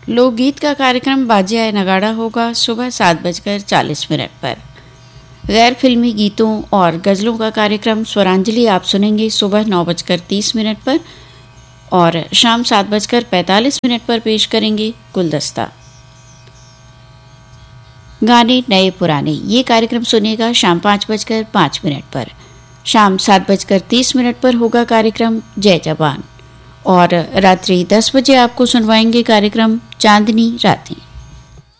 लोकगीत का कार्यक्रम बाजे आए नगाड़ा होगा सुबह 7:40 पर। गैर फिल्मी गीतों और गज़लों का कार्यक्रम स्वरांजलि आप सुनेंगे सुबह 9:30 पर और शाम 7:45 पर पेश करेंगे गुलदस्ता। गाने नए पुराने ये कार्यक्रम सुनिएगा शाम 5:05 पर। शाम 7:30 पर होगा कार्यक्रम जय जवान और रात्रि 10 बजे आपको सुनवाएंगे कार्यक्रम चांदनी रातें।